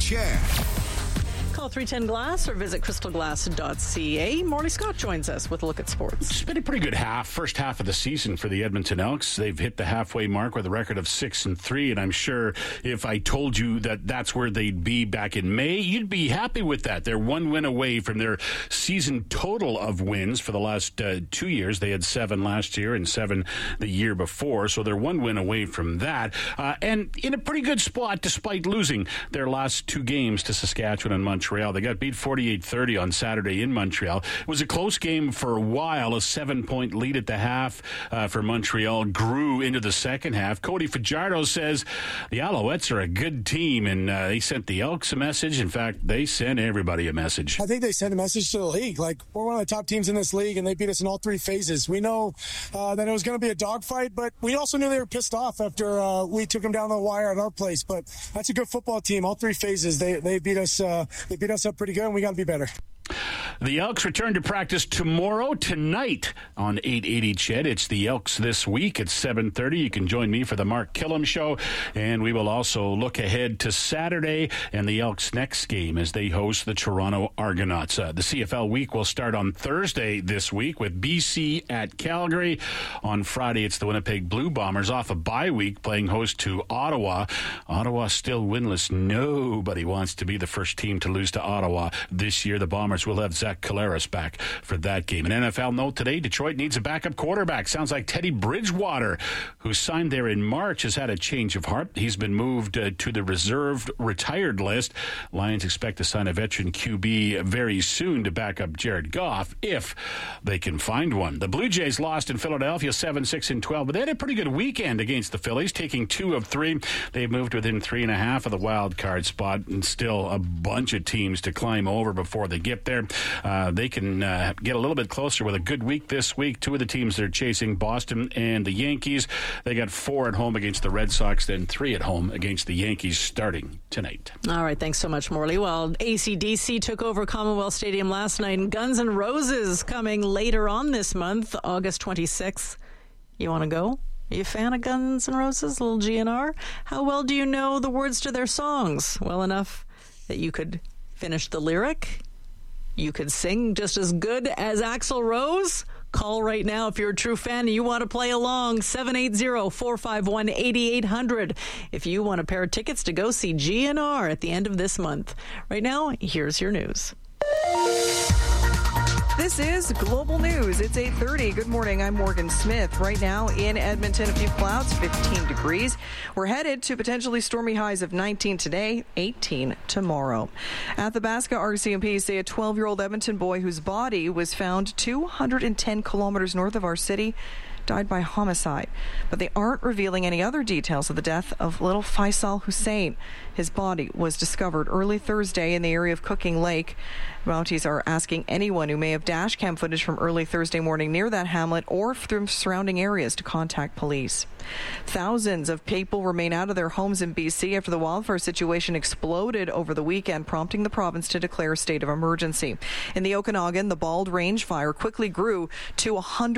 Chad. Call 310-GLASS or visit crystalglass.ca. Morley Scott joins us with a look at sports. It's been a pretty good first half of the season for the Edmonton Elks. They've hit the halfway mark with a record of 6-3, and I'm sure if I told you that that's where they'd be back in May, you'd be happy with that. They're one win away from their season total of wins for the last 2 years. They had 7 last year and 7 the year before, so they're one win away from that. And in a pretty good spot despite losing their last 2 games to Saskatchewan and Montreal. They got beat 48-30 on Saturday in Montreal. It was a close game for a while. A 7-point lead at the half for Montreal grew into the second half. Cody Fajardo says the Alouettes are a good team, and they sent the Elks a message. In fact, they sent everybody a message. I think they sent a message to the league. Like, we're one of the top teams in this league, and they beat us in all 3 phases. We know that it was going to be a dogfight, but we also knew they were pissed off after we took them down the wire at our place. But that's a good football team. All 3 phases, they beat us. They beat us up pretty good, and we got to be better. The Elks return to practice tonight on 880 Ched. It's the Elks this week at 7:30. You can join me for the Mark Killam Show, and we will also look ahead to Saturday and the Elks' next game as they host the Toronto Argonauts. The CFL week will start on Thursday this week with BC at Calgary. On Friday, it's the Winnipeg Blue Bombers off a bye week playing host to Ottawa. Ottawa still winless. Nobody wants to be the first team to lose to Ottawa this year. The Bombers will have Zach Collaros back for that game. An NFL note today, Detroit needs a backup quarterback. Sounds like Teddy Bridgewater, who signed there in March, has had a change of heart. He's been moved to the reserved retired list. Lions expect to sign a veteran QB very soon to back up Jared Goff if they can find one. The Blue Jays lost in Philadelphia 7-6-12, but they had a pretty good weekend against the Phillies, taking 2 of 3. They've moved within 3.5 of the wild card spot, and still a bunch of teams to climb over before they get there. They can get a little bit closer with a good week this week. 2 of the teams they're chasing, Boston and the Yankees. They got 4 at home against the Red Sox, then 3 at home against the Yankees starting tonight. All right, thanks so much, Morley. Well, AC/DC took over Commonwealth Stadium last night, and Guns N' Roses coming later on this month, August 26th. You want to go? Are you a fan of Guns N' Roses, little GNR? How well do you know the words to their songs? Well enough that you could finish the lyric? You could sing just as good as Axl Rose? Call right now if you're a true fan and you want to play along. 780-451-8800 if you want a pair of tickets to go see GNR at the end of this month. Right now, here's your news. This is Global News. It's 8:30. Good morning. I'm Morgan Smith. Right now in Edmonton, a few clouds, 15 degrees. We're headed to potentially stormy highs of 19 today, 18 tomorrow. Athabasca RCMP say a 12-year-old Edmonton boy whose body was found 210 kilometers north of our city died by homicide. But they aren't revealing any other details of the death of little Faisal Hussein. His body was discovered early Thursday in the area of Cooking Lake. Mounties are asking anyone who may have dash cam footage from early Thursday morning near that hamlet or from surrounding areas to contact police. Thousands of people remain out of their homes in BC after the wildfire situation exploded over the weekend, prompting the province to declare a state of emergency. In the Okanagan, the Bald Range fire quickly grew to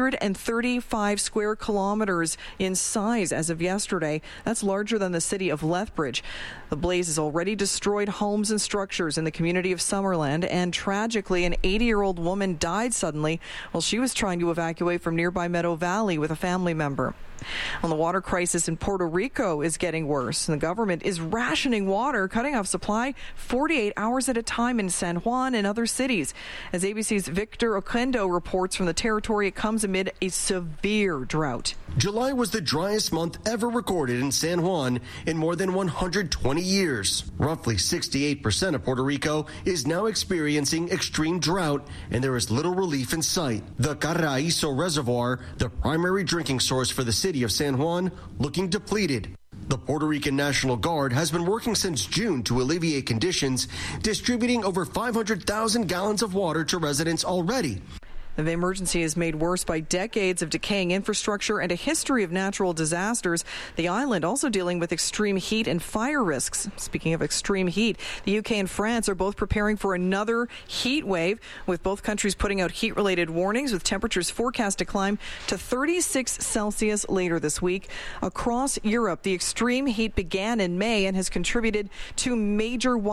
135 square kilometers in size as of yesterday. That's larger than the city of Lethbridge. The blaze has already destroyed homes and structures in the community of Summerland, and tragically, an 80-year-old woman died suddenly while she was trying to evacuate from nearby Meadow Valley with a family member. Well, the water crisis in Puerto Rico is getting worse, and the government is rationing water, cutting off supply 48 hours at a time in San Juan and other cities. As ABC's Victor Oquendo reports from the territory, it comes amid a severe drought. July was the driest month ever recorded in San Juan in more than 120 years. Roughly 68% of Puerto Rico is now experiencing extreme drought, and there is little relief in sight. The Carraizo Reservoir, the primary drinking source for the city of San Juan, looking depleted. The Puerto Rican National Guard has been working since June to alleviate conditions, distributing over 500,000 gallons of water to residents already. The emergency is made worse by decades of decaying infrastructure and a history of natural disasters. The island also dealing with extreme heat and fire risks. Speaking of extreme heat, the UK and France are both preparing for another heat wave, with both countries putting out heat-related warnings, with temperatures forecast to climb to 36 Celsius later this week. Across Europe, the extreme heat began in May and has contributed to major